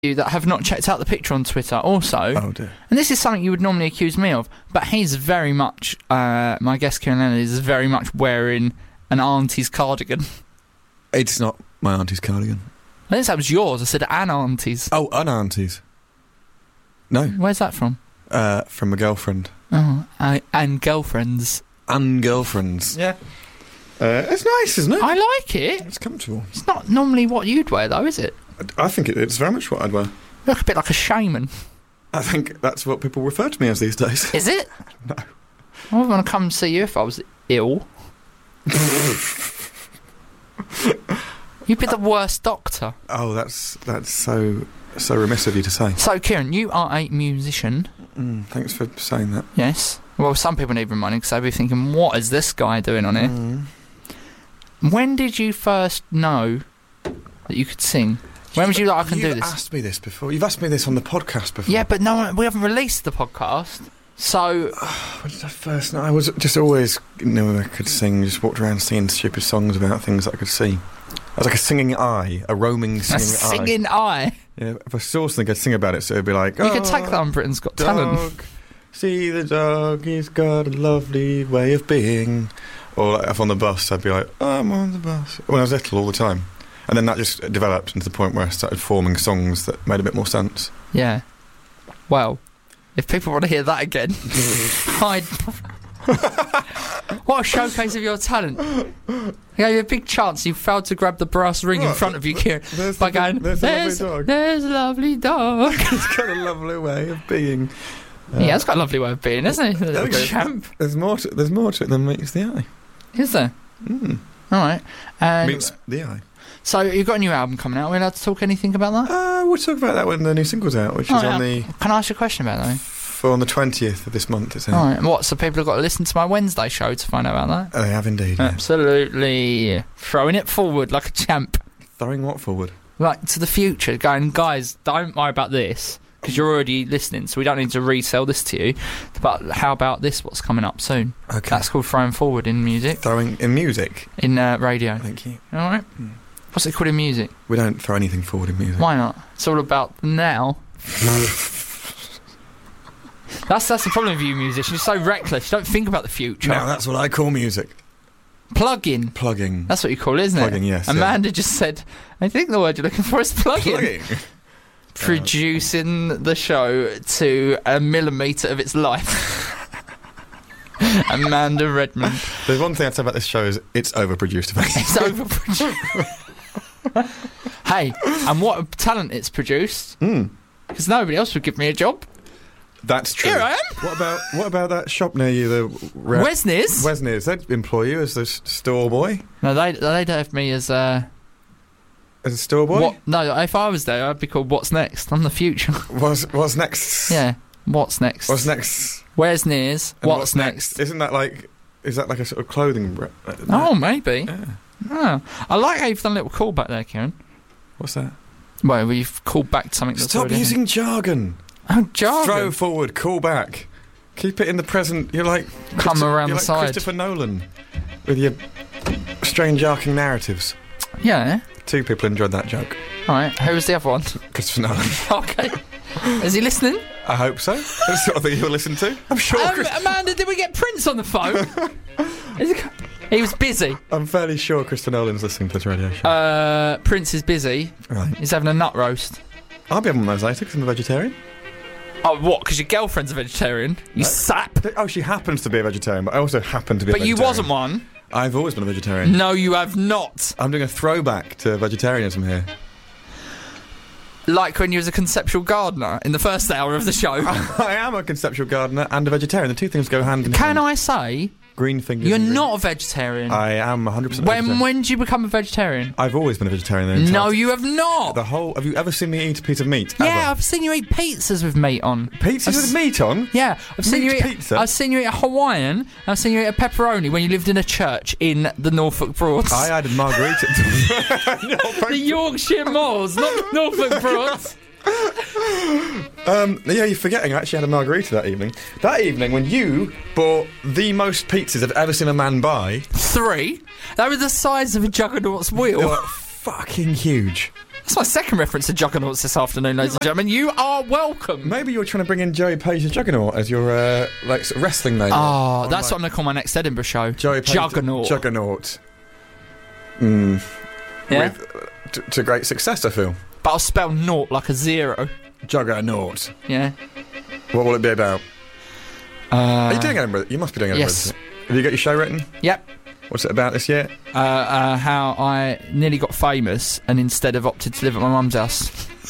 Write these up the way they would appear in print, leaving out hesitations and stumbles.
you that have not checked out the picture on Twitter also. Oh dear. And this is something you would normally accuse me of, but he's very much, my guest Kieran Leonard is very much wearing an auntie's cardigan. It's not my auntie's cardigan. I think that was yours. I said an auntie's. Oh, an auntie's. No. Where's that from? From a girlfriend. Oh, and girlfriends. And girlfriends. Yeah. It's nice, isn't it? I like it. It's comfortable. It's not normally what you'd wear, though, is it? I think it's very much what I'd wear. You look a bit like a shaman. I think that's what people refer to me as these days. Is it? No. I would want to come see you if I was ill. You'd be the worst doctor. Oh, that's so remiss of you to say. So, Kieran, you are a musician. Thanks for saying that. Yes. Well, some people need money because they'll be thinking, what is this guy doing on here? When did you first know that you could sing? When was you like, I can do this? You've asked me this before. You've asked me this on the podcast before. Yeah, but no, we haven't released the podcast. So... when did I first know? I was just always knew I could sing, just walked around singing stupid songs about things that I could see. I was like a singing eye, a roaming singing eye. A singing eye? Yeah, if I saw something, I'd sing about it, so it'd be like... You could take that on Britain's Got Talent. See the dog, he's got a lovely way of being. Or like, if on the bus, I'd be like, I'm on the bus. When I was little, all the time. And then that just developed into the point where I started forming songs that made a bit more sense. Yeah. Well, if people want to hear that again, what a showcase of your talent. I gave you a big chance. You failed to grab the brass ring in front of you, Kieran. By going, there's a lovely dog. He's got a lovely way of being. Yeah, it's got a lovely way of being, isn't he? A champ. There's more to it than meets the eye. Is there? All right. Meets the eye. So you've got a new album coming out. Are we allowed to talk anything about that? We'll talk about that when the new single's out, which is on the... Can I ask you a question about that? On the 20th of this month, it's out. All right. And what? So people have got to listen to my Wednesday show to find out about that? They have indeed. Yeah. Absolutely. Throwing it forward like a champ. Throwing what forward? Like to the future, going, guys, don't worry about this. Because you're already listening, so we don't need to resell this to you. But how about this, what's coming up soon? Okay. That's called Throwing Forward in music. Throwing in music? In radio. Thank you. All right. What's it called in music? We don't throw anything forward in music. Why not? It's all about now. That's the problem with you musicians. You're so reckless. You don't think about the future. No, that's what I call music. Plugging. Plugging. That's what you call it, isn't it? Plugging, yes. Amanda just said, I think the word you're looking for is plugging. Plugging. Producing the show to a millimetre of its life. Amanda Redmond. There's one thing I'd say about this show is it's overproduced. It's overproduced. Hey, and what a talent it's produced. Because nobody else would give me a job. That's true. Here I am. What about that shop near you? The Wesney's? Wesney's. They'd employ you as the store boy. No, they'd have me as a store boy. What? No, if I was there, I'd be called What's Next. I'm the future. What's next? Yeah. What's next? What's next? Where's Nears? What's next? Isn't that like? Is that like a sort of clothing? Oh, maybe. Yeah. Oh. I like how you've done a little callback there, Kieran. What's that? Well, we've called back to something that's Stop using jargon. Oh, jargon. Throw forward, call back. Keep it in the present. You're like... Come around the side. Christopher Nolan with your strange arcing narratives. Yeah. 2 people enjoyed that joke. All right. Who was the other one? Christopher Nolan. Okay. Is he listening? I hope so. That's the sort of thing he'll listen to. I'm sure. Amanda, did we get Prince on the phone? He was busy. I'm fairly sure Christopher Nolan's listening to this radio show. Prince is busy. Right. He's having a nut roast. I'll be having one of those later because I'm a vegetarian. Oh, what? Because your girlfriend's a vegetarian? You sap. Oh, she happens to be a vegetarian, but I also happen to be a vegetarian. But you wasn't one. I've always been a vegetarian. No, you have not. I'm doing a throwback to vegetarianism here. Like when you was a conceptual gardener in the first hour of the show. I am a conceptual gardener and a vegetarian. The two things go hand in hand. Can I say... Green fingers. You're not a vegetarian. I am 100% vegetarian. When did you become a vegetarian? I've always been a vegetarian. No, you have not. Have you ever seen me eat a piece of meat? Yeah, ever? I've seen you eat pizzas with meat on. Pizzas with meat on? Yeah, I've seen you eat pizza. I've seen you eat a Hawaiian. I've seen you eat a pepperoni when you lived in a church in the Norfolk Broads. I added margarita. The Yorkshire Moors, not Norfolk Broads. Yeah, you're forgetting I actually had a margarita that evening. That evening when you bought the most pizzas I've ever seen a man buy. 3? They were the size of a juggernaut's wheel. They were fucking huge. That's my second reference to Juggernauts this afternoon, ladies and gentlemen. You are welcome. Maybe you're trying to bring in Joey Page's Juggernaut as your like sort of wrestling name. Oh, that's what I'm going to call my next Edinburgh show. Joey Page Juggernaut. Juggernaut. Yeah. To great success, I feel. But I'll spell naught like a 0. Juggernaut. Yeah. What will it be about? Are you doing Edinburgh? You must be doing Edinburgh. Yes. Have you got your show written? Yep. What's it about this year? How I nearly got famous and instead have opted to live at my mum's house.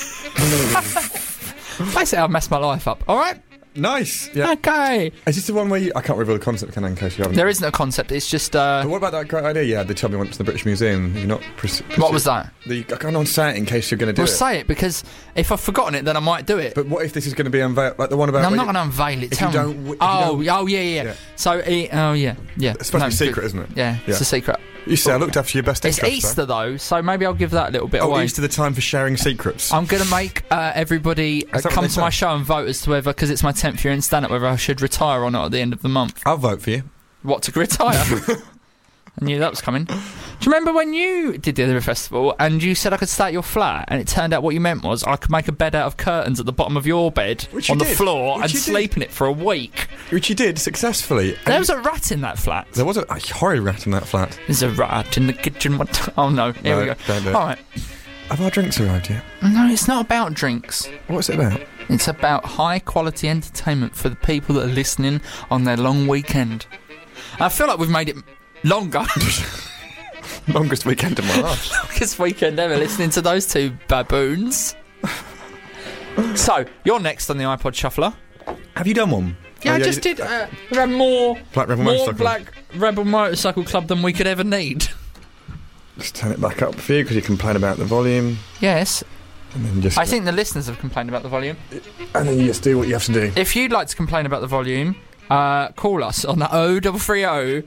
Basically, I've messed my life up. All right? Nice. Yeah. Okay. Is this the one where you... I can't reveal the concept, can I, in case you haven't... There isn't a concept. It's just... But what about that great idea you had? They told me once to the British Museum. You're not... What was that? I can't say it in case you're going to do it. Well, say it, because if I've forgotten it, then I might do it. But what if this is going to be unveiled? Like the one about... No, I'm not going to unveil it. Tell me. Yeah. So, yeah. It's supposed to be secret, isn't it? Yeah, it's a secret. You see, I looked after your best It's Easter, though, so maybe I'll give that a little bit away. Easter, the time for sharing secrets. I'm going to make everybody come to my show and vote as to whether, because it's my 10th year in stand-up, whether I should retire or not at the end of the month. I'll vote for you. What, to retire? I knew that was coming. Do you remember when you did the Edinburgh Festival and you said I could stay at your flat, and it turned out what you meant was I could make a bed out of curtains at the bottom of your bed on the floor and sleep in it for a week? Which you did successfully. There was a rat in that flat. There was a horrid rat in that flat. There's a rat in the kitchen. Oh no, here we go. Don't do it. All right. Have our drinks arrived yet? No, it's not about drinks. What's it about? It's about high quality entertainment for the people that are listening on their long weekend. I feel like we've made it longer. Longest weekend of my life. Longest weekend ever, listening to those two baboons. So, you're next on the iPod Shuffler. Have you done one? Yeah, I just did. We had more Black Rebel Motorcycle Club than we could ever need. Just turn it back up for you because you complain about the volume. Yes. And then just... I think the listeners have complained about the volume. And then you just do what you have to do. If you'd like to complain about the volume, call us on 0330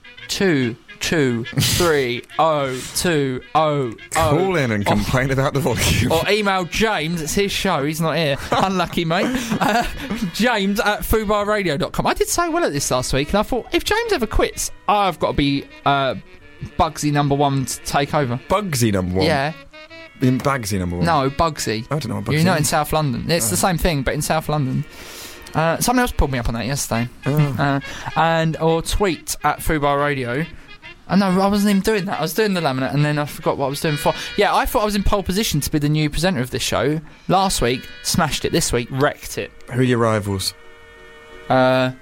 223 0200. Call in and complain about the volume. Or email James, it's his show, he's not here. Unlucky, mate. James at fubarradio.com. I did so well at this last week, and I thought, if James ever quits, I've got to be Bugsy number 1 to take over. Bugsy number 1? Yeah. In Bagsy number 1? No, Bugsy. I don't know what Bugsy You're not in South London. It's the same thing, but in South London. Someone else pulled me up on that yesterday. Or tweet at Fubar Radio. No, I wasn't even doing that. I was doing the laminate and then I forgot what I was doing before. Yeah, I thought I was in pole position to be the new presenter of this show. Last week, smashed it. This week, wrecked it. Who are your rivals? Mark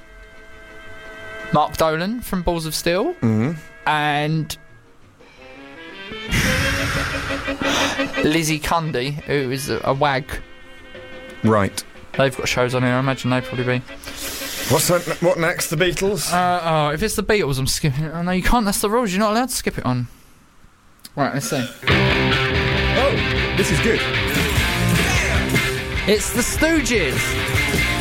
Dolan from Balls of Steel. Mm-hmm. And Lizzie Cundy, who is a wag. Right. They've got shows on here, I imagine they'd probably be. What next? The Beatles? If it's the Beatles, I'm skipping it. Oh, no, you can't. That's the rules. You're not allowed to skip it on. Right, let's see. Oh, this is good. It's the Stooges.